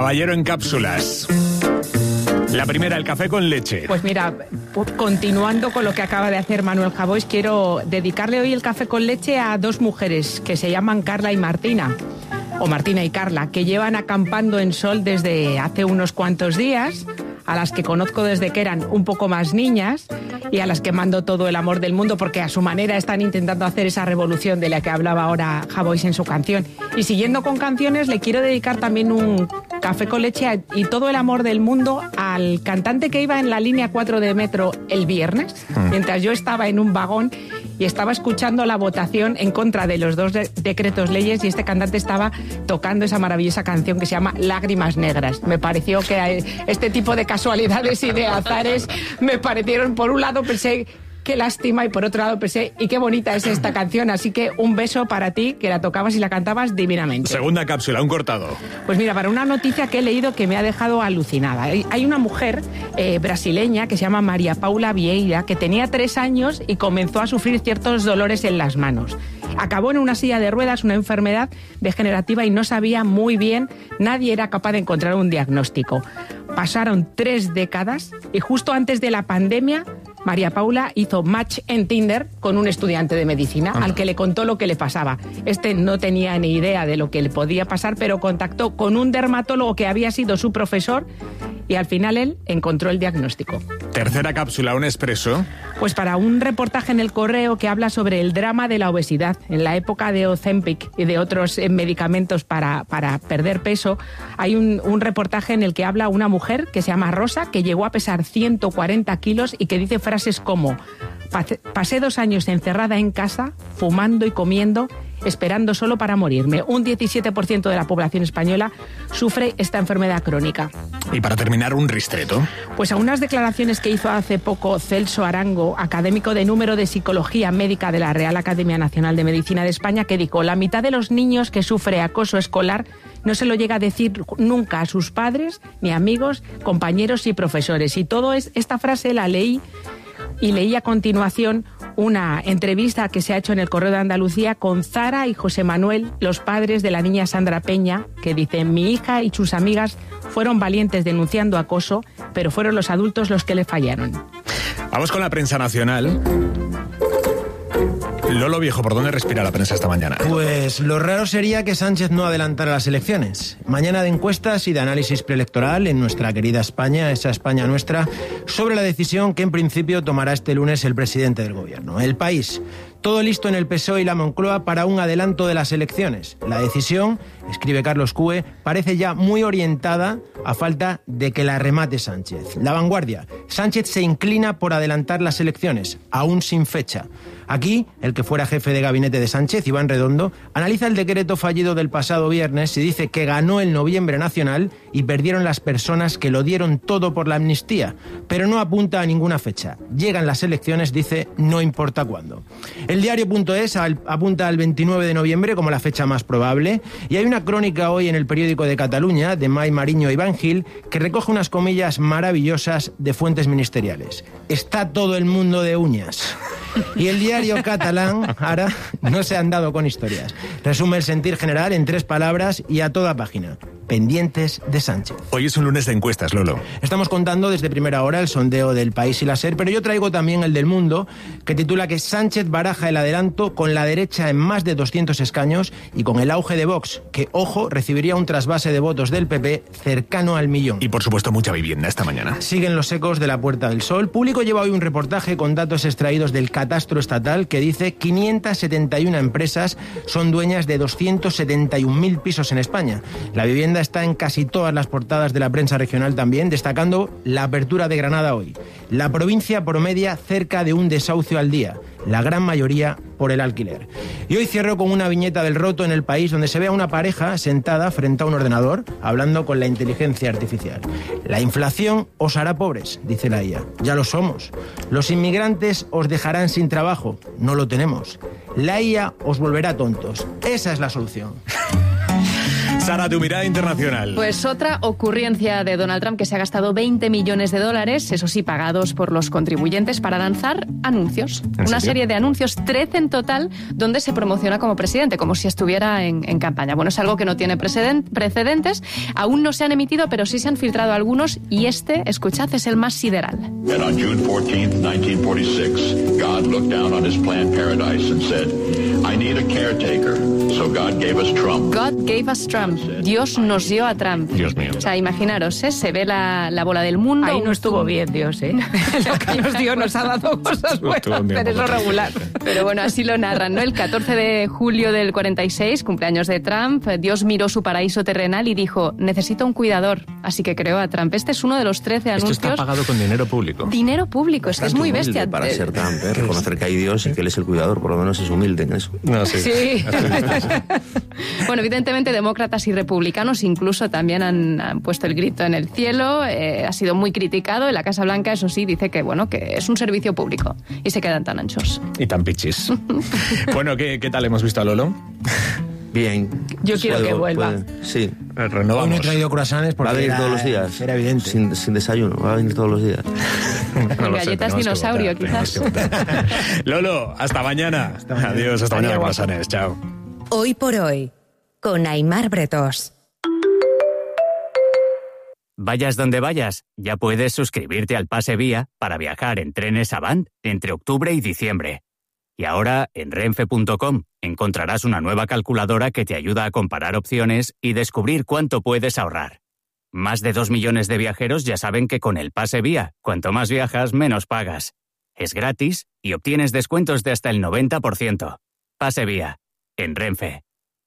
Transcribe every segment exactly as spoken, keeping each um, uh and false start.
Caballero en cápsulas. La primera, el café con leche. Pues mira, continuando con lo que acaba de hacer Manuel Javois, quiero dedicarle hoy el café con leche a dos mujeres que se llaman Carla y Martina, o Martina y Carla, que llevan acampando en Sol desde hace unos cuantos días, a las que conozco desde que eran un poco más niñas y a las que mando todo el amor del mundo porque a su manera están intentando hacer esa revolución de la que hablaba ahora Javois en su canción. Y siguiendo con canciones, le quiero dedicar también un café con leche y todo el amor del mundo al cantante que iba en la línea cuatro de metro el viernes, mientras yo estaba en un vagón y estaba escuchando la votación en contra de los dos de- decretos leyes y este cantante estaba tocando esa maravillosa canción que se llama Lágrimas Negras. Me pareció que este tipo de casualidades y de azares me parecieron, por un lado pensé qué lástima y por otro lado pensé y qué bonita es esta canción, así que un beso para ti que la tocabas y la cantabas divinamente. Segunda cápsula, un cortado. Pues mira, para una noticia que he leído que me ha dejado alucinada. Hay hay una mujer eh, brasileña que se llama María Paula Vieira que tenía tres años y comenzó a sufrir ciertos dolores en las manos. Acabó en una silla de ruedas, una enfermedad degenerativa y no sabía muy bien, nadie era capaz de encontrar un diagnóstico. Pasaron tres décadas y justo antes de la pandemia María Paula hizo match en Tinder con un estudiante de medicina al que le contó lo que le pasaba. Este no tenía ni idea de lo que le podía pasar, pero contactó con un dermatólogo que había sido su profesor y al final él encontró el diagnóstico. Tercera cápsula, un expreso. Pues para un reportaje en El Correo que habla sobre el drama de la obesidad. En la época de Ozempic y de otros eh, medicamentos para, para perder peso, hay un, un reportaje en el que habla una mujer que se llama Rosa, que llegó a pesar ciento cuarenta kilos y que dice frases como: pasé dos años encerrada en casa, fumando y comiendo, esperando solo para morirme. Un diecisiete por ciento de la población española sufre esta enfermedad crónica. Y para terminar, un ristreto. Pues a unas declaraciones que hizo hace poco Celso Arango, académico de número de Psicología Médica de la Real Academia Nacional de Medicina de España, que dijo: la mitad de los niños que sufre acoso escolar no se lo llega a decir nunca a sus padres, ni amigos, compañeros y profesores. Y todo es, esta frase la leí y leí a continuación una entrevista que se ha hecho en El Correo de Andalucía con Zara y José Manuel, los padres de la niña Sandra Peña, que dicen: mi hija y sus amigas fueron valientes denunciando acoso, pero fueron los adultos los que le fallaron. Vamos con la prensa nacional. Lolo Viejo, ¿por dónde respira la prensa esta mañana? Pues lo raro sería que Sánchez no adelantara las elecciones. Mañana de encuestas y de análisis preelectoral en nuestra querida España, esa España nuestra, sobre la decisión que en principio tomará este lunes el presidente del gobierno. El País. Todo listo en el P S O E y la Moncloa para un adelanto de las elecciones. La decisión, escribe Carlos Cue, parece ya muy orientada a falta de que la remate Sánchez. La Vanguardia. Sánchez se inclina por adelantar las elecciones, aún sin fecha. Aquí, el que fuera jefe de gabinete de Sánchez, Iván Redondo, analiza el decreto fallido del pasado viernes y dice que ganó el noviembre nacional y perdieron las personas que lo dieron todo por la amnistía, pero no apunta a ninguna fecha. Llegan las elecciones, dice, no importa cuándo. El diario.es apunta al veintinueve de noviembre como la fecha más probable y hay una crónica hoy en el periódico de Cataluña, de Mai Mariño y Iván Gil, que recoge unas comillas maravillosas de fuentes ministeriales. Está todo el mundo de uñas. Y el diario catalán, ahora, no se han dado con historias. Resume el sentir general en tres palabras y a toda página. Pendientes de Sánchez. Hoy es un lunes de encuestas, Lolo. Estamos contando desde primera hora el sondeo del País y la SER, pero yo traigo también el del Mundo, que titula que Sánchez baraja el adelanto con la derecha en más de doscientos escaños y con el auge de Vox, que, ojo, recibiría un trasvase de votos del P P cercano al millón. Y, por supuesto, mucha vivienda esta mañana. Siguen los ecos de la Puerta del Sol. Público lleva hoy un reportaje con datos extraídos del catastro estatal que dice quinientas setenta y una empresas son dueñas de doscientos setenta y un mil pisos en España. La vivienda está en casi todas las portadas de la prensa regional también, destacando la apertura de Granada hoy. La provincia promedia cerca de un desahucio al día, la gran mayoría por el alquiler. Y hoy cierro con una viñeta del Roto en El País, donde se ve a una pareja sentada frente a un ordenador, hablando con la inteligencia artificial. La inflación os hará pobres, dice la I A. Ya lo somos. Los inmigrantes os dejarán sin trabajo. No lo tenemos. La I A os volverá tontos. Esa es la solución. Sara, tu mirada internacional. Pues otra ocurrencia de Donald Trump, que se ha gastado veinte millones de dólares, eso sí, pagados por los contribuyentes, para lanzar anuncios. Una serie de anuncios, trece en total, donde se promociona como presidente, como si estuviera en, en campaña. Bueno, es algo que no tiene precedentes, aún no se han emitido, pero sí se han filtrado algunos, y este, escuchad, es el más sideral. And on June fourteenth, nineteen forty-six, God looked down on his planned paradise and said, I need a caretaker. So God gave us Trump. God gave us Trump. Dios nos dio a Trump. Dios mío. O sea, imaginaros, ¿eh? Se ve la, la bola del mundo. Ahí no estuvo bien Dios, ¿eh? Lo que nos dio nos ha dado cosas buenas, pero es lo regular. Pero bueno, así lo narran, ¿no? El catorce de julio del cuarenta y seis, cumpleaños de Trump, Dios miró su paraíso terrenal y dijo, necesito un cuidador. Así que creó a Trump. Este es uno de los trece anuncios. Esto está pagado con dinero público. Dinero público, es que es muy bestia. Para ser Trump, ¿eh? Reconocer que hay Dios y que Él es el cuidador, por lo menos es humilde en eso. No, sí. Sí. Bueno, evidentemente demócratas y republicanos incluso también han, han puesto el grito en el cielo. Eh, ha sido muy criticado. En la Casa Blanca, eso sí, dice que bueno, que es un servicio público y se quedan tan anchos. Y tan pichis. Bueno, ¿qué, ¿qué tal hemos visto a Lolo? Bien. Yo quiero Puedo, que vuelva. puede, sí. Renovamos. Hoy no he traído croissants porque Va a venir era, todos los días. era evidente. Sin, sin desayuno, va a venir todos los días. No lo sé, Galletas tenemos que dinosaurio, votar, tenemos quizás. que votar. Lolo, hasta mañana. Hasta mañana. Adiós, hasta mañana, Adiós, croissants. Chao. Hoy por hoy, con Aimar Bretós. Vayas donde vayas, ya puedes suscribirte al Pase Vía para viajar en trenes Avant entre octubre y diciembre. Y ahora, en renfe punto com, encontrarás una nueva calculadora que te ayuda a comparar opciones y descubrir cuánto puedes ahorrar. Más de dos millones de viajeros ya saben que con el Pase Vía, cuanto más viajas, menos pagas. Es gratis y obtienes descuentos de hasta el noventa por ciento. Pase Vía, en Renfe.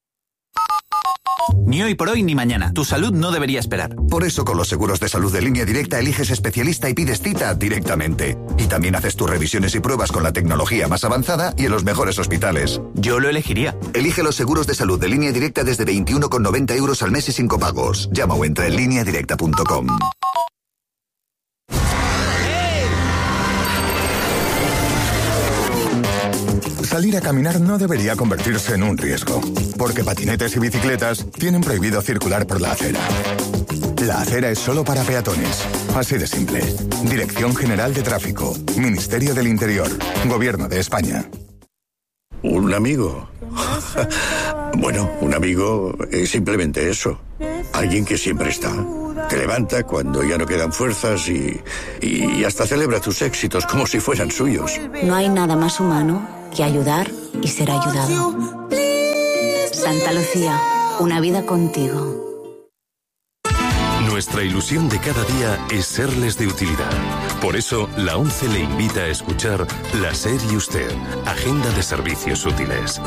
Ni hoy por hoy ni mañana. Tu salud no debería esperar. Por eso con los seguros de salud de Línea Directa eliges especialista y pides cita directamente. Y también haces tus revisiones y pruebas con la tecnología más avanzada y en los mejores hospitales. Yo lo elegiría. Elige los seguros de salud de Línea Directa desde veintiuno con noventa euros al mes y sin copagos. Llama o entra en línea directa punto com. Salir a caminar no debería convertirse en un riesgo, porque patinetes y bicicletas tienen prohibido circular por la acera. La acera es solo para peatones. Así de simple. Dirección General de Tráfico, Ministerio del Interior, Gobierno de España. ¿Un amigo? Bueno, un amigo es simplemente eso. Alguien que siempre está. Te levanta cuando ya no quedan fuerzas y, y hasta celebra tus éxitos como si fueran suyos. No hay nada más humano que ayudar y ser ayudado. Santa Lucía, una vida contigo. Nuestra ilusión de cada día es serles de utilidad. Por eso, la ONCE le invita a escuchar La SER y Usted, Agenda de Servicios Útiles.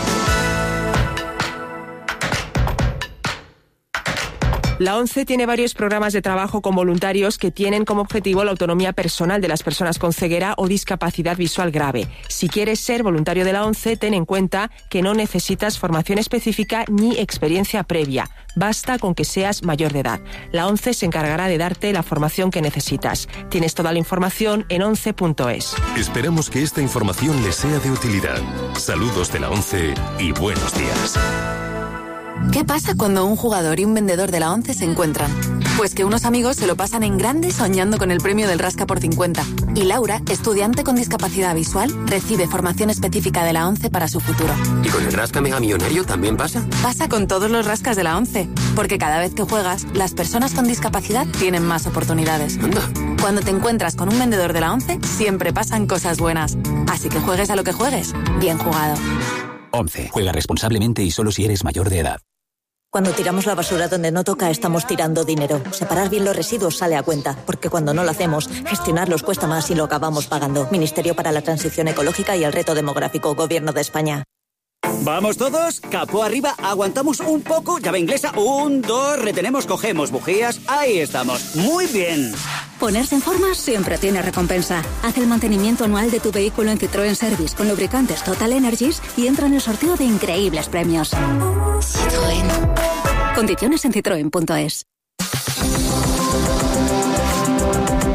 La ONCE tiene varios programas de trabajo con voluntarios que tienen como objetivo la autonomía personal de las personas con ceguera o discapacidad visual grave. Si quieres ser voluntario de la ONCE, ten en cuenta que no necesitas formación específica ni experiencia previa. Basta con que seas mayor de edad. La ONCE se encargará de darte la formación que necesitas. Tienes toda la información en once punto es. Esperamos que esta información les sea de utilidad. Saludos de la ONCE y buenos días. ¿Qué pasa cuando un jugador y un vendedor de la ONCE se encuentran? Pues que unos amigos se lo pasan en grande soñando con el premio del Rasca por cincuenta. Y Laura, estudiante con discapacidad visual, recibe formación específica de la ONCE para su futuro. ¿Y con el Rasca Mega Millonario también pasa? Pasa con todos los rascas de la ONCE, porque cada vez que juegas, las personas con discapacidad tienen más oportunidades. Anda. Cuando te encuentras con un vendedor de la ONCE, siempre pasan cosas buenas. Así que juegues a lo que juegues, bien jugado. ONCE. Juega responsablemente y solo si eres mayor de edad. Cuando tiramos la basura donde no toca, estamos tirando dinero. Separar bien los residuos sale a cuenta, porque cuando no lo hacemos, gestionarlos cuesta más y lo acabamos pagando. Ministerio para la Transición Ecológica y el Reto Demográfico, Gobierno de España. ¿Vamos todos? Capó arriba, aguantamos un poco, llave inglesa, un, dos, retenemos, cogemos bujías, ahí estamos. Muy bien. Ponerse en forma siempre tiene recompensa. Haz el mantenimiento anual de tu vehículo en Citroën Service con lubricantes Total Energies y entra en el sorteo de increíbles premios. Citroën. Condiciones en citroen punto es.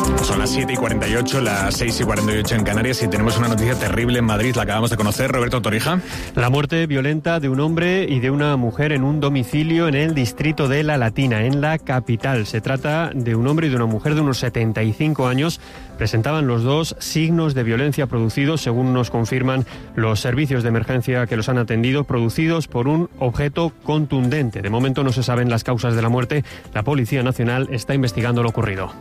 Son las siete y cuarenta y ocho, las seis y cuarenta y ocho en Canarias y tenemos una noticia terrible en Madrid, la acabamos de conocer. Roberto Torija. La muerte violenta de un hombre y de una mujer en un domicilio en el distrito de La Latina, en la capital. Se trata de un hombre y de una mujer de unos setenta y cinco años. Presentaban los dos signos de violencia producidos, según nos confirman los servicios de emergencia que los han atendido, producidos por un objeto contundente. De momento no se saben las causas de la muerte. La Policía Nacional está investigando lo ocurrido.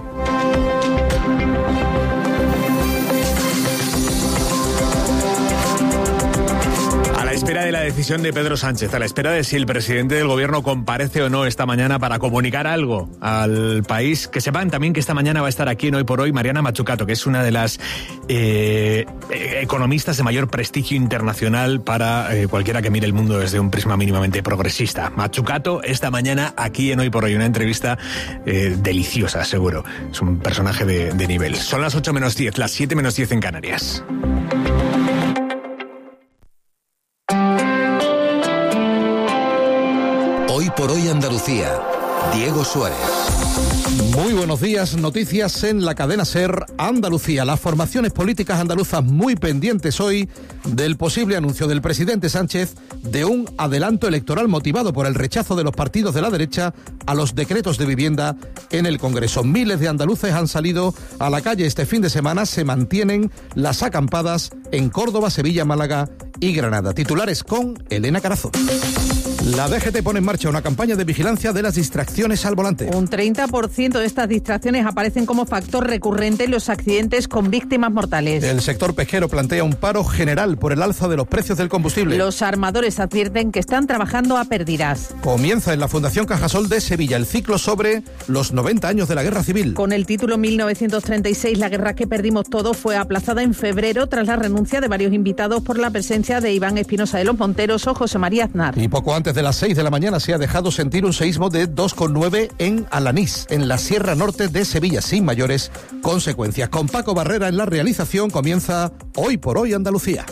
A la espera de la decisión de Pedro Sánchez, a la espera de si el presidente del gobierno comparece o no esta mañana para comunicar algo al país, que sepan también que esta mañana va a estar aquí en Hoy por Hoy Mariana Mazzucato, que es una de las eh, economistas de mayor prestigio internacional para eh, cualquiera que mire el mundo desde un prisma mínimamente progresista. Mazzucato esta mañana aquí en Hoy por Hoy, una entrevista eh, deliciosa, seguro. Es un personaje de, de nivel. Son las ocho menos diez, las siete menos diez en Canarias. Hoy por Hoy Andalucía, Diego Suárez. Muy buenos días, noticias en la cadena SER Andalucía. Las formaciones políticas andaluzas muy pendientes hoy del posible anuncio del presidente Sánchez de un adelanto electoral motivado por el rechazo de los partidos de la derecha a los decretos de vivienda en el Congreso. Miles de andaluces han salido a la calle este fin de semana. Se mantienen las acampadas en Córdoba, Sevilla, Málaga y Granada. Titulares con Elena Carazo. La D G T pone en marcha una campaña de vigilancia de las distracciones al volante. Un treinta por ciento de estas distracciones aparecen como factor recurrente en los accidentes con víctimas mortales. El sector pesquero plantea un paro general por el alza de los precios del combustible. Los armadores advierten que están trabajando a pérdidas. Comienza en la Fundación Cajasol de Sevilla el ciclo sobre los noventa años de la Guerra Civil. Con el título mil novecientos treinta y seis, la guerra que perdimos todos, fue aplazada en febrero tras la renuncia de varios invitados por la presencia de Iván Espinosa de los Monteros o José María Aznar. Y poco antes de las seis de la mañana se ha dejado sentir un seísmo de dos coma nueve en Alanís, en la Sierra Norte de Sevilla, sin mayores consecuencias. Con Paco Barrera en la realización comienza Hoy por Hoy Andalucía.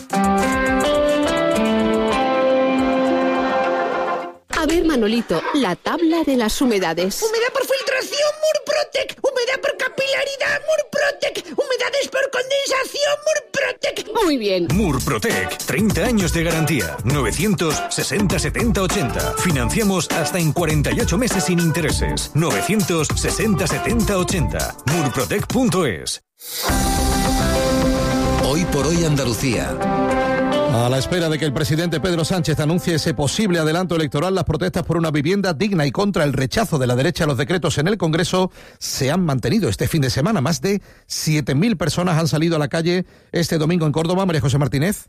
A ver, Manolito, la tabla de las humedades. Humedad por filtración, Murprotec. Humedad por capilaridad, Murprotec. Humedades por condensación, Murprotec. Muy bien. Murprotec, treinta años de garantía. novecientos sesenta setenta ochenta. Financiamos hasta en cuarenta y ocho meses sin intereses. novecientos sesenta setenta ochenta. murprotec punto es. Hoy por Hoy Andalucía. A la espera de que el presidente Pedro Sánchez anuncie ese posible adelanto electoral, las protestas por una vivienda digna y contra el rechazo de la derecha a los decretos en el Congreso se han mantenido este fin de semana. Más de siete mil personas han salido a la calle este domingo en Córdoba. María José Martínez.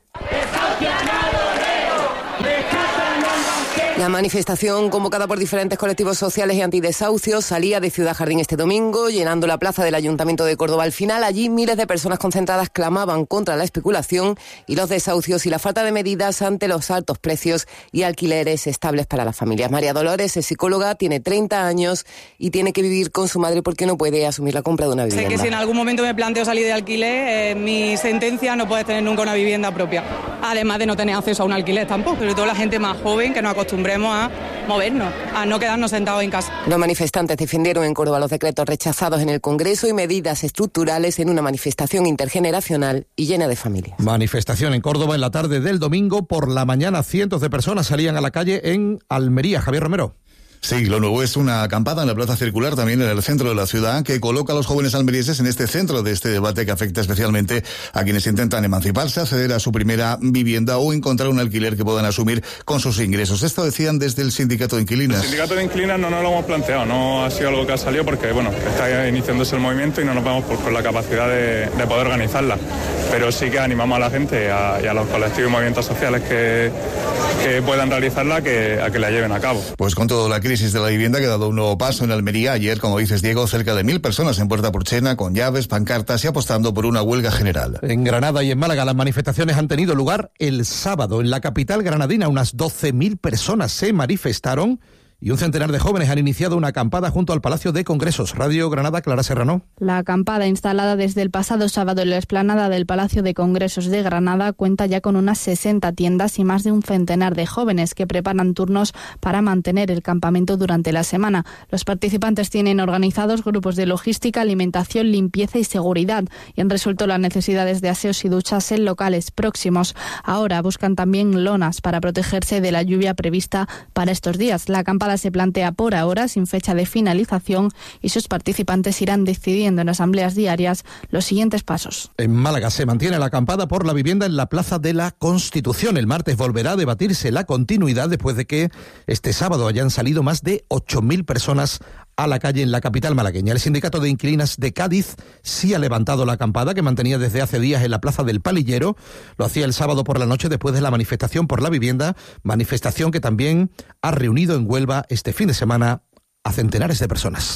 La manifestación, convocada por diferentes colectivos sociales y antidesahucios, salía de Ciudad Jardín este domingo, llenando la plaza del Ayuntamiento de Córdoba. Al final, allí miles de personas concentradas clamaban contra la especulación y los desahucios y la falta de medidas ante los altos precios y alquileres estables para las familias. María Dolores es psicóloga, tiene treinta años y tiene que vivir con su madre porque no puede asumir la compra de una vivienda. Sé que si en algún momento me planteo salir de alquiler, eh, mi sentencia no puede tener nunca una vivienda propia. Además de no tener acceso a un alquiler tampoco, sobre todo la gente más joven, que nos acostumbremos a movernos, a no quedarnos sentados en casa. Los manifestantes defendieron en Córdoba los decretos rechazados en el Congreso y medidas estructurales en una manifestación intergeneracional y llena de familias. Manifestación en Córdoba en la tarde del domingo. Por la mañana cientos de personas salían a la calle en Almería. Javier Romero. Sí, lo nuevo es una acampada en la Plaza Circular, también en el centro de la ciudad, que coloca a los jóvenes almerienses en este centro de este debate que afecta especialmente a quienes intentan emanciparse, acceder a su primera vivienda o encontrar un alquiler que puedan asumir con sus ingresos. Esto decían desde el Sindicato de Inquilinas. El Sindicato de Inquilinas no nos lo hemos planteado, no ha sido algo que ha salido porque, bueno, está iniciándose el movimiento y no nos vemos con la capacidad de, de poder organizarla. Pero sí que animamos a la gente a, y a los colectivos y movimientos sociales que, que puedan realizarla que, a que la lleven a cabo. Pues con toda la crisis de la vivienda que ha dado un nuevo paso en Almería. Ayer, como dices, Diego, cerca de mil personas en Puerta Porchena con llaves, pancartas y apostando por una huelga general. En Granada y en Málaga las manifestaciones han tenido lugar el sábado. En la capital granadina unas doce mil personas se manifestaron y un centenar de jóvenes han iniciado una acampada junto al Palacio de Congresos. Radio Granada, Clara Serrano. La acampada instalada desde el pasado sábado en la explanada del Palacio de Congresos de Granada cuenta ya con unas sesenta tiendas y más de un centenar de jóvenes que preparan turnos para mantener el campamento durante la semana. Los participantes tienen organizados grupos de logística, alimentación, limpieza y seguridad y han resuelto las necesidades de aseos y duchas en locales próximos. Ahora buscan también lonas para protegerse de la lluvia prevista para estos días. La acampada se plantea por ahora sin fecha de finalización y sus participantes irán decidiendo en asambleas diarias los siguientes pasos. En Málaga se mantiene la acampada por la vivienda en la Plaza de la Constitución. El martes volverá a debatirse la continuidad después de que este sábado hayan salido más de ocho mil personas a la calle en la capital malagueña. El sindicato de inquilinas de Cádiz sí ha levantado la acampada que mantenía desde hace días en la Plaza del Palillero. Lo hacía el sábado por la noche después de la manifestación por la vivienda, manifestación que también ha reunido en Huelva este fin de semana a centenares de personas.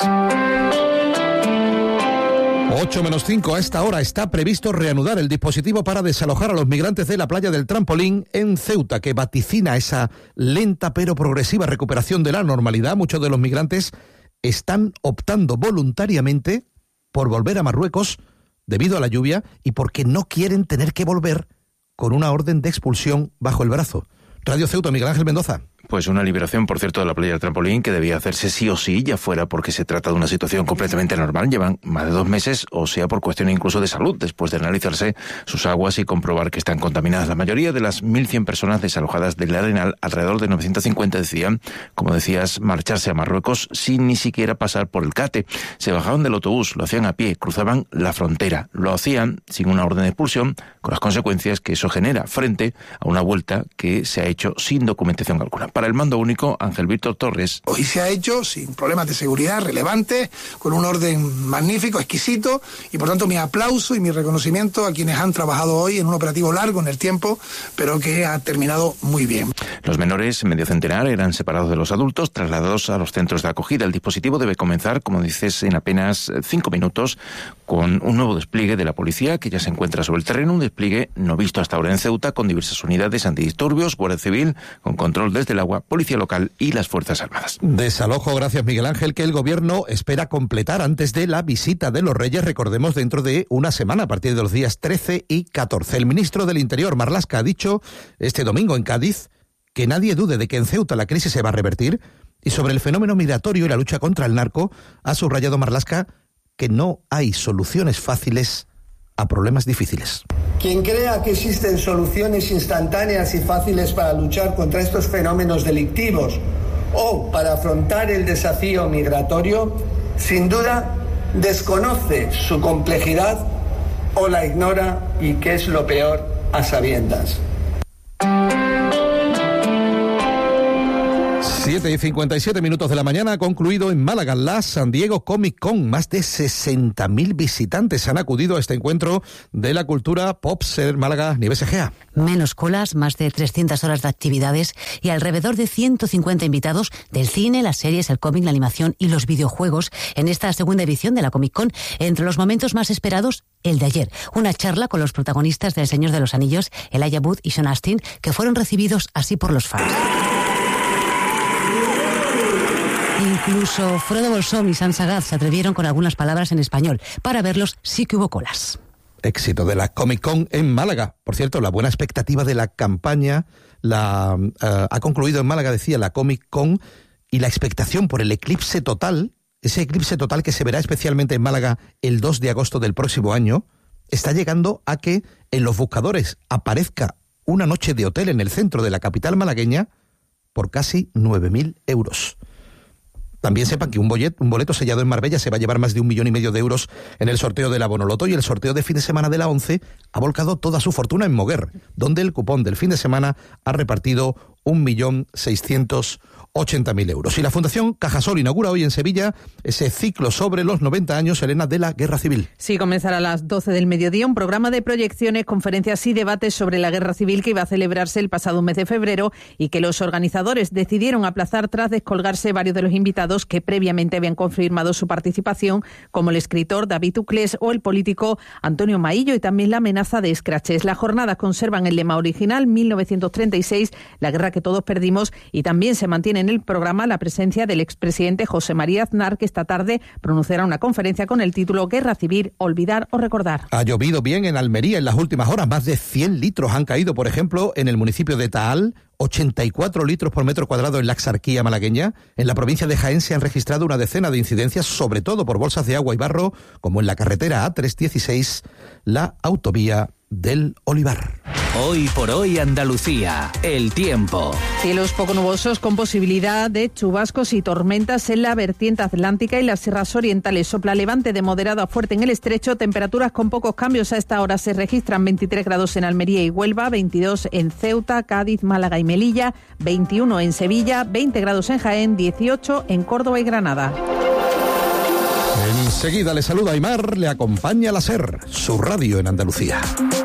ocho menos cinco, a esta hora está previsto reanudar el dispositivo para desalojar a los migrantes de la playa del Trampolín en Ceuta, que vaticina esa lenta pero progresiva recuperación de la normalidad. Muchos de los migrantes están optando voluntariamente por volver a Marruecos debido a la lluvia y porque no quieren tener que volver con una orden de expulsión bajo el brazo. Radio Ceuta, Miguel Ángel Mendoza. Pues una liberación, por cierto, de la playa del Trampolín que debía hacerse sí o sí, ya fuera porque se trata de una situación completamente normal. Llevan más de dos meses, o sea, por cuestión incluso de salud, después de analizarse sus aguas y comprobar que están contaminadas. La mayoría de las mil cien personas desalojadas del Arenal, alrededor de novecientos cincuenta, decían, como decías, marcharse a Marruecos sin ni siquiera pasar por el Cate. Se bajaban del autobús, lo hacían a pie, cruzaban la frontera. Lo hacían sin una orden de expulsión, con las consecuencias que eso genera frente a una vuelta que se ha hecho sin documentación alguna. Para el mando único, Ángel Víctor Torres. Hoy se ha hecho sin problemas de seguridad relevantes, con un orden magnífico, exquisito, y por tanto mi aplauso y mi reconocimiento a quienes han trabajado hoy en un operativo largo en el tiempo, pero que ha terminado muy bien. Los menores, medio centenar, eran separados de los adultos, trasladados a los centros de acogida. El dispositivo debe comenzar, como dices, en apenas cinco minutos, con un nuevo despliegue de la policía que ya se encuentra sobre el terreno, un despliegue no visto hasta ahora en Ceuta, con diversas unidades antidisturbios, Guardia Civil, con control desde el agua, policía local y las Fuerzas Armadas. Desalojo, gracias Miguel Ángel, que el Gobierno espera completar antes de la visita de los Reyes, recordemos, dentro de una semana, a partir de los días trece y catorce. El ministro del Interior, Marlaska, ha dicho este domingo en Cádiz que nadie dude de que en Ceuta la crisis se va a revertir, y sobre el fenómeno migratorio y la lucha contra el narco, ha subrayado Marlaska que no hay soluciones fáciles a problemas difíciles. Quien crea que existen soluciones instantáneas y fáciles para luchar contra estos fenómenos delictivos o para afrontar el desafío migratorio, sin duda desconoce su complejidad o la ignora, y que es lo peor, a sabiendas. siete y cincuenta y siete minutos de la mañana ha concluido en Málaga la San Diego Comic Con. Más de sesenta mil visitantes han acudido a este encuentro de la cultura pop. Ser Málaga, Nieves Egea. Menos colas, más de trescientas horas de actividades y alrededor de ciento cincuenta invitados del cine, las series, el cómic, la animación y los videojuegos en esta segunda edición de la Comic Con. Entre los momentos más esperados, el de ayer, una charla con los protagonistas de El Señor de los Anillos, Elijah Wood y Sean Astin, que fueron recibidos así por los fans. Incluso Frodo Bolsón y Sansa Gaz se atrevieron con algunas palabras en español. Para verlos sí que hubo colas. Éxito de la Comic Con en Málaga. Por cierto, la buena expectativa de la campaña la uh, ha concluido en Málaga, decía, la Comic Con, y la expectación por el eclipse total, ese eclipse total que se verá especialmente en Málaga el dos de agosto del próximo año, está llegando a que en los buscadores aparezca una noche de hotel en el centro de la capital malagueña por casi nueve mil euros. También sepan que un boleto, un boleto sellado en Marbella se va a llevar más de un millón y medio de euros en el sorteo de la Bonoloto, y el sorteo de fin de semana de la ONCE ha volcado toda su fortuna en Moguer, donde el cupón del fin de semana ha repartido un millón seiscientos ochenta mil euros. Y la Fundación Cajasol inaugura hoy en Sevilla ese ciclo sobre los noventa años, Elena, de la Guerra Civil. Sí, comenzará a las doce del mediodía un programa de proyecciones, conferencias y debates sobre la Guerra Civil que iba a celebrarse el pasado mes de febrero y que los organizadores decidieron aplazar tras descolgarse varios de los invitados que previamente habían confirmado su participación, como el escritor David Uclés o el político Antonio Maillo, y también la amenaza de escraches. Las jornadas conservan el lema original, mil novecientos treinta y seis, la guerra que todos perdimos, y también se mantienen en el programa la presencia del expresidente José María Aznar, que esta tarde pronunciará una conferencia con el título Guerra Civil, olvidar o recordar. Ha llovido bien en Almería en las últimas horas. Más de cien litros han caído, por ejemplo, en el municipio de Taal, ochenta y cuatro litros por metro cuadrado en la Axarquía malagueña. En la provincia de Jaén se han registrado una decena de incidencias, sobre todo por bolsas de agua y barro, como en la carretera A trescientos dieciséis, la autovía del Olivar. Hoy por hoy Andalucía, el tiempo. Cielos poco nubosos con posibilidad de chubascos y tormentas en la vertiente atlántica y las sierras orientales. Sopla levante de moderado a fuerte en el estrecho. Temperaturas con pocos cambios. A esta hora se registran veintitrés grados en Almería y Huelva, veintidós en Ceuta, Cádiz, Málaga y Melilla, veintiuno en Sevilla, veinte grados en Jaén, dieciocho en Córdoba y Granada. Enseguida le saluda Aymar, le acompaña la SER, su radio en Andalucía.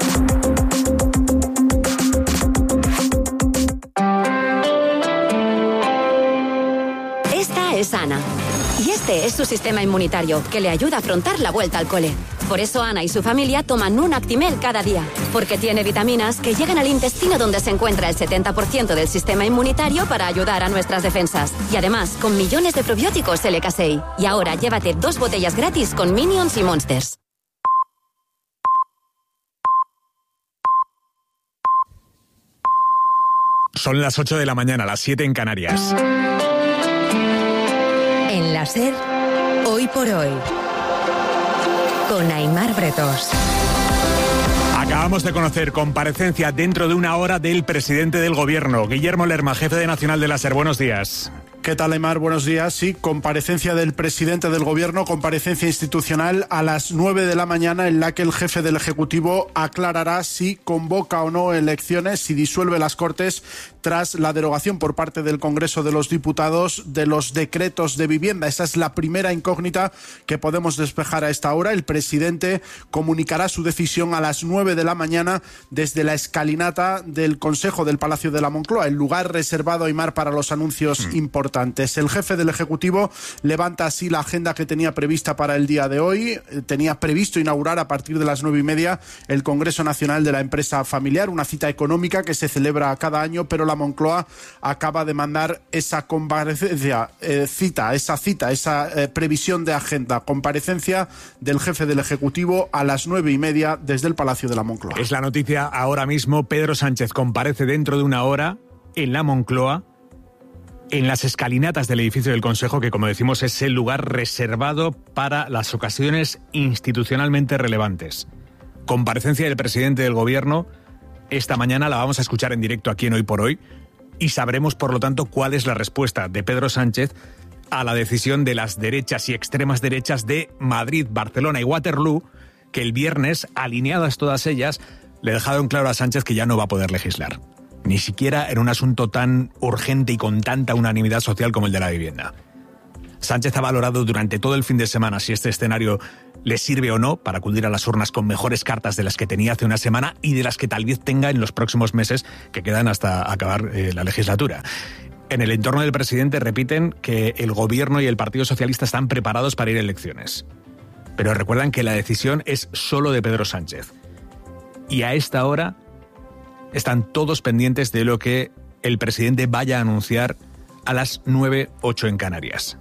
Esta es Ana. Y este es su sistema inmunitario, que le ayuda a afrontar la vuelta al cole. Por eso Ana y su familia toman un Actimel cada día, porque tiene vitaminas que llegan al intestino, donde se encuentra el setenta por ciento del sistema inmunitario, para ayudar a nuestras defensas. Y además, con millones de probióticos L K S E I. Y ahora llévate dos botellas gratis con Minions y Monsters. Son las ocho de la mañana, las siete en Canarias. En la SER, hoy por hoy, con Aymar Bretos. Acabamos de conocer comparecencia dentro de una hora del presidente del gobierno, Guillermo Lerma, jefe de Nacional de la SER. Buenos días. ¿Qué tal, Aymar? Buenos días. Sí, comparecencia del presidente del gobierno, comparecencia institucional a las nueve de la mañana, en la que el jefe del Ejecutivo aclarará si convoca o no elecciones, si disuelve las Cortes tras la derogación por parte del Congreso de los Diputados de los decretos de vivienda. Esa es la primera incógnita que podemos despejar a esta hora. El presidente comunicará su decisión a las nueve de la mañana desde la escalinata del Consejo del Palacio de la Moncloa, el lugar reservado, Aymar, para los anuncios mm. importantes. El jefe del Ejecutivo levanta así la agenda que tenía prevista para el día de hoy. Tenía previsto inaugurar a partir de las nueve y media el Congreso Nacional de la Empresa Familiar, una cita económica que se celebra cada año, pero la Moncloa acaba de mandar esa comparecencia, eh, cita, esa cita, esa eh, previsión de agenda, comparecencia del jefe del Ejecutivo a las nueve y media desde el Palacio de la Moncloa. Es la noticia ahora mismo. Pedro Sánchez comparece dentro de una hora en la Moncloa, en las escalinatas del edificio del Consejo, que, como decimos, es el lugar reservado para las ocasiones institucionalmente relevantes. Comparecencia del presidente del gobierno. Esta mañana la vamos a escuchar en directo aquí en Hoy por Hoy y sabremos, por lo tanto, cuál es la respuesta de Pedro Sánchez a la decisión de las derechas y extremas derechas de Madrid, Barcelona y Waterloo, que el viernes, alineadas todas ellas, le dejaron claro a Sánchez que ya no va a poder legislar. Ni siquiera en un asunto tan urgente y con tanta unanimidad social como el de la vivienda. Sánchez ha valorado durante todo el fin de semana si este escenario le sirve o no para acudir a las urnas con mejores cartas de las que tenía hace una semana y de las que tal vez tenga en los próximos meses que quedan hasta acabar eh, la legislatura. En el entorno del presidente repiten que el gobierno y el Partido Socialista están preparados para ir a elecciones. Pero recuerdan que la decisión es solo de Pedro Sánchez. Y a esta hora están todos pendientes de lo que el presidente vaya a anunciar a las nueve ocho en Canarias.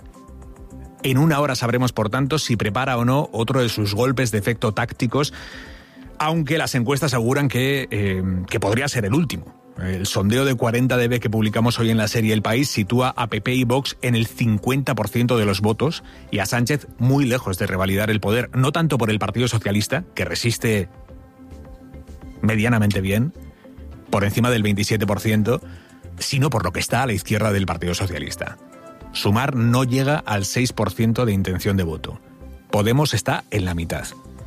En una hora sabremos, por tanto, si prepara o no otro de sus golpes de efecto tácticos, aunque las encuestas aseguran que, eh, que podría ser el último. El sondeo de cuarenta D B que publicamos hoy en la serie El País sitúa a P P y Vox en el cincuenta por ciento de los votos y a Sánchez muy lejos de revalidar el poder, no tanto por el Partido Socialista, que resiste medianamente bien, por encima del veintisiete por ciento, sino por lo que está a la izquierda del Partido Socialista. Sumar no llega al seis por ciento de intención de voto. Podemos está en la mitad.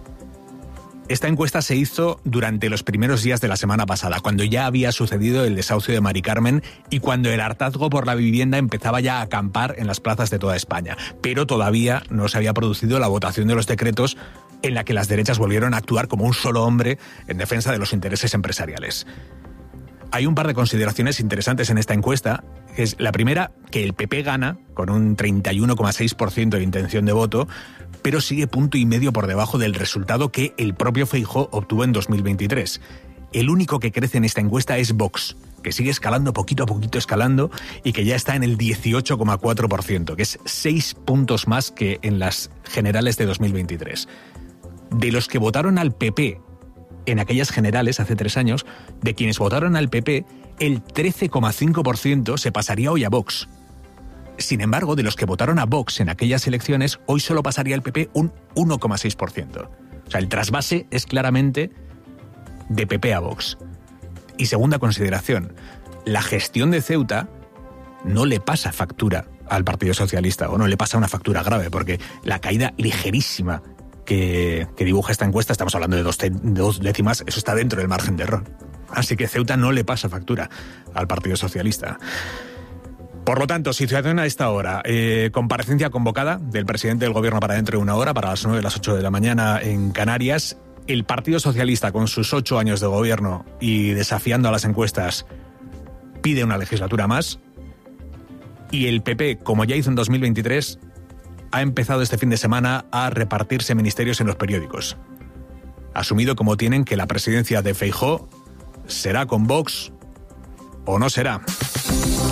Esta encuesta se hizo durante los primeros días de la semana pasada, cuando ya había sucedido el desahucio de Mari Carmen y cuando el hartazgo por la vivienda empezaba ya a acampar en las plazas de toda España. Pero todavía no se había producido la votación de los decretos en la que las derechas volvieron a actuar como un solo hombre en defensa de los intereses empresariales. Hay un par de consideraciones interesantes en esta encuesta. Es la primera, que el P P gana con un treinta y uno coma seis por ciento de intención de voto, pero sigue punto y medio por debajo del resultado que el propio Feijóo obtuvo en dos mil veintitrés. el único que crece en esta encuesta es Vox, que sigue escalando poquito a poquito, escalando, y que ya está en el dieciocho coma cuatro por ciento, que es seis puntos más que en las generales de dos mil veintitrés. De los que votaron al P P en aquellas generales hace tres años, de quienes votaron al P P, el trece coma cinco por ciento se pasaría hoy a Vox. Sin embargo, de los que votaron a Vox en aquellas elecciones, hoy solo pasaría al P P un uno coma seis por ciento. O sea, el trasvase es claramente de P P a Vox. Y segunda consideración, la gestión de Ceuta no le pasa factura al Partido Socialista, o no le pasa una factura grave, porque la caída ligerísima que, que dibuja esta encuesta, estamos hablando de dos, te, dos décimas, eso está dentro del margen de error. Así que Ceuta no le pasa factura al Partido Socialista. Por lo tanto, situación a esta hora, eh, comparecencia convocada del presidente del gobierno para dentro de una hora, para las nueve, las ocho de la mañana en Canarias. El Partido Socialista, con sus ocho años de gobierno y desafiando a las encuestas, pide una legislatura más. Y el P P, como ya hizo en dos mil veintitrés, ha empezado este fin de semana a repartirse ministerios en los periódicos. Asumido como tienen que la presidencia de Feijóo será con Vox o no será.